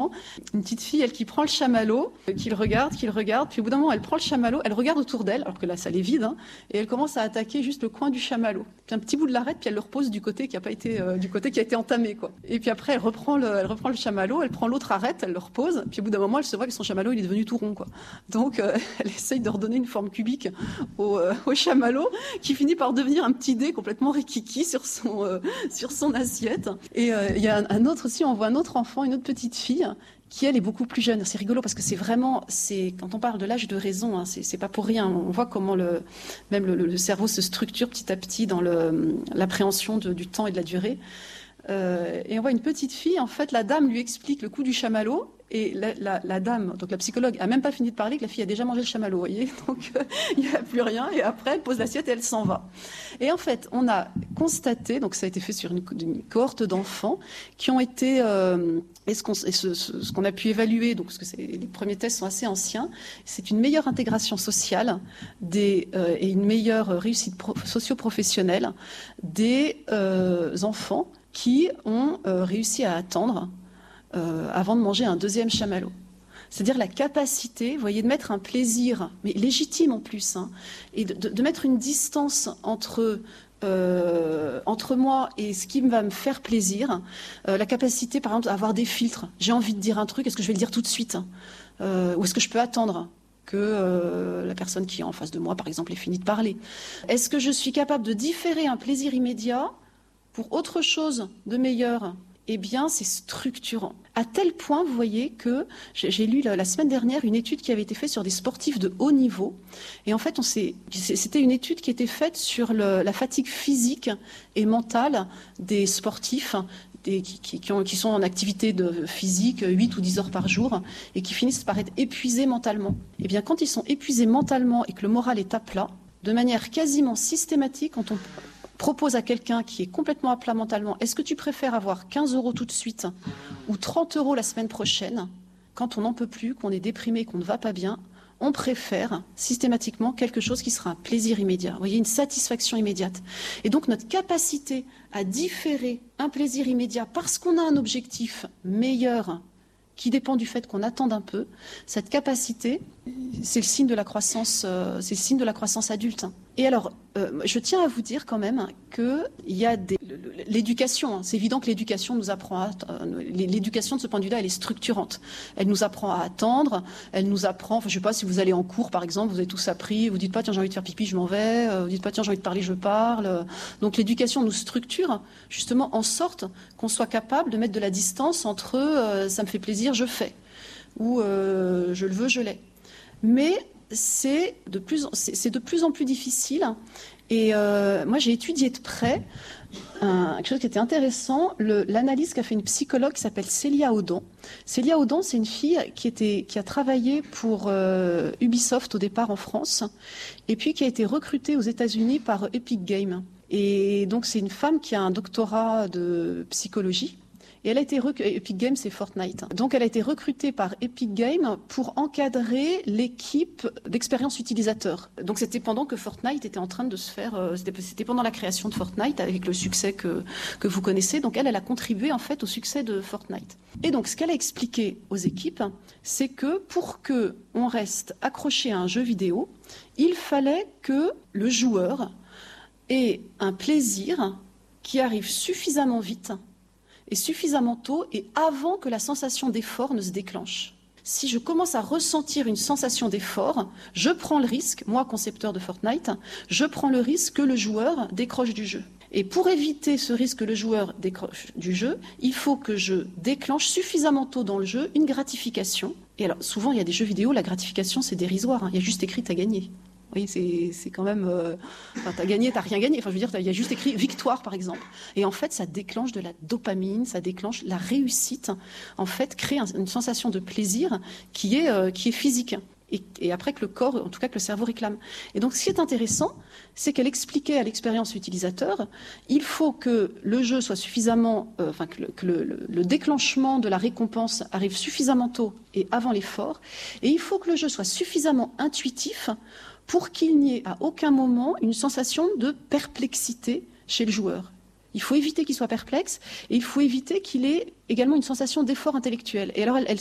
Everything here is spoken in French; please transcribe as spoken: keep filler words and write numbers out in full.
Une petite fille, elle qui prend le chamallow, euh, qui le regarde, qui le regarde, puis au bout d'un moment, elle prend le chamallow, elle regarde autour d'elle, alors que la salle est vide, hein, et elle commence à attaquer juste le coin du chamallow. Puis un petit bout de l'arête, puis elle le repose du côté qui a pas été, euh, du côté qui a été entamé, quoi. Et puis après, elle reprend le, elle reprend le chamallow, elle prend l'autre arête, elle le repose, puis au bout d'un moment, elle se voit que son chamallow, il est devenu tout rond, quoi. Donc, euh, elle essaye de redonner une forme cubique au, euh, au chamallow, qui finit par devenir un petit dé complètement rikiki sur son, euh, sur son assiette. Et euh, il y a un, un autre aussi, on voit un autre enfant, une autre petite fille, qui elle est beaucoup plus jeune. C'est rigolo parce que c'est vraiment, c'est quand on parle de l'âge de raison, hein, c'est, c'est pas pour rien. On voit comment le, même le, le cerveau se structure petit à petit dans le, l'appréhension de, du temps et de la durée. Euh, et on voit une petite fille, en fait, la dame lui explique le coup du chamallow. Et la, la, la dame, donc la psychologue, a même pas fini de parler que la fille a déjà mangé le chamallow, vous voyez. Donc euh, il n'y a plus rien. Et après, elle pose l'assiette et elle s'en va. Et en fait, on a constaté, donc ça a été fait sur une, une cohorte d'enfants qui ont été, euh, et ce qu'on, et ce, ce, ce qu'on a pu évaluer, donc parce que c'est, les premiers tests sont assez anciens, c'est une meilleure intégration sociale des, euh, et une meilleure réussite pro, socio-professionnelle des euh, enfants qui ont euh, réussi à attendre Euh, avant de manger un deuxième chamallow. C'est-à-dire la capacité, vous voyez, de mettre un plaisir, mais légitime en plus, hein, et de, de, de mettre une distance entre, euh, entre moi et ce qui va me faire plaisir. Euh, la capacité, par exemple, à avoir des filtres. J'ai envie de dire un truc, est-ce que je vais le dire tout de suite, euh, ou est-ce que je peux attendre que euh, la personne qui est en face de moi, par exemple, ait fini de parler. Est-ce que je suis capable de différer un plaisir immédiat pour autre chose de meilleur ? Eh bien, c'est structurant. À tel point, vous voyez, que j'ai lu la semaine dernière une étude qui avait été faite sur des sportifs de haut niveau. Et en fait, on s'est, c'était une étude qui était faite sur le, la fatigue physique et mentale des sportifs des, qui, qui, qui, ont, qui sont en activité de physique huit ou dix heures par jour et qui finissent par être épuisés mentalement. Eh bien, quand ils sont épuisés mentalement et que le moral est à plat, de manière quasiment systématique, quand on propose à quelqu'un qui est complètement à plat mentalement, est-ce que tu préfères avoir quinze euros tout de suite ou trente euros la semaine prochaine, quand on n'en peut plus, qu'on est déprimé, qu'on ne va pas bien, on préfère systématiquement quelque chose qui sera un plaisir immédiat. Vous voyez, une satisfaction immédiate. Et donc notre capacité à différer un plaisir immédiat parce qu'on a un objectif meilleur qui dépend du fait qu'on attende un peu, cette capacité, c'est le signe de la croissance, euh, c'est le signe de la croissance adulte. Et alors, euh, je tiens à vous dire quand même que il y a des, l'éducation. Hein, c'est évident que l'éducation nous apprend, à, euh, l'éducation de ce point de vue-là, elle est structurante. Elle nous apprend à attendre. Elle nous apprend. Enfin, je sais pas si vous allez en cours, par exemple, vous avez tous appris. Vous dites pas tiens j'ai envie de faire pipi, je m'en vais. Vous dites pas tiens j'ai envie de parler, je parle. Donc l'éducation nous structure justement en sorte qu'on soit capable de mettre de la distance entre euh, ça me fait plaisir, je fais, ou euh, je le veux, je l'ai. Mais c'est de plus, c'est, c'est de plus en plus difficile. Et euh, moi, j'ai étudié de près un, quelque chose qui était intéressant, le, l'analyse qu'a fait une psychologue qui s'appelle Célia Audon. Célia Audon, c'est une fille qui, était, qui a travaillé pour euh, Ubisoft au départ en France, et puis qui a été recrutée aux États-Unis par Epic Games. Et donc, c'est une femme qui a un doctorat de psychologie. Et elle a été rec... Epic Games, c'est Fortnite. Donc, elle a été recrutée par Epic Games pour encadrer l'équipe d'expérience utilisateur. Donc, c'était pendant que Fortnite était en train de se faire. Euh, c'était, c'était pendant la création de Fortnite, avec le succès que que vous connaissez. Donc, elle, elle a contribué en fait au succès de Fortnite. Et donc, ce qu'elle a expliqué aux équipes, c'est que pour que on reste accroché à un jeu vidéo, il fallait que le joueur ait un plaisir qui arrive suffisamment vite et suffisamment tôt et avant que la sensation d'effort ne se déclenche. Si je commence à ressentir une sensation d'effort, je prends le risque, moi concepteur de Fortnite, je prends le risque que le joueur décroche du jeu. Et pour éviter ce risque que le joueur décroche du jeu, il faut que je déclenche suffisamment tôt dans le jeu une gratification. Et alors souvent il y a des jeux vidéo, la gratification c'est dérisoire, hein. Il y a juste écrit t'as gagné. Oui, c'est, c'est quand même... Euh, enfin, t'as gagné, t'as rien gagné. Enfin, je veux dire, il y a juste écrit victoire, par exemple. Et en fait, ça déclenche de la dopamine, ça déclenche la réussite. En fait, crée un, une sensation de plaisir qui est, euh, qui est physique. Et, et après que le corps, en tout cas que le cerveau réclame. Et donc, ce qui est intéressant, c'est qu'elle expliquait à l'expérience utilisateur, il faut que le jeu soit suffisamment... Euh, enfin, que, le, que le, le, le déclenchement de la récompense arrive suffisamment tôt et avant l'effort. Et il faut que le jeu soit suffisamment intuitif pour qu'il n'y ait à aucun moment une sensation de perplexité chez le joueur. Il faut éviter qu'il soit perplexe et il faut éviter qu'il ait également une sensation d'effort intellectuel. Et alors, elle, elle